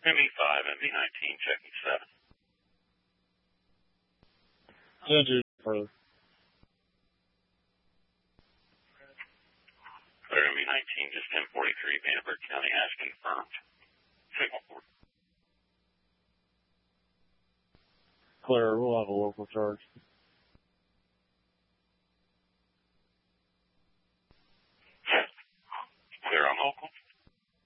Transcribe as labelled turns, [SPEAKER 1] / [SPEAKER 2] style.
[SPEAKER 1] ME5, ME19, checking 7.
[SPEAKER 2] Ginger further.
[SPEAKER 1] Clear ME19, just 1043, Vanderburgh County has confirmed. Signal 4.
[SPEAKER 2] Clear, we'll have a local charge.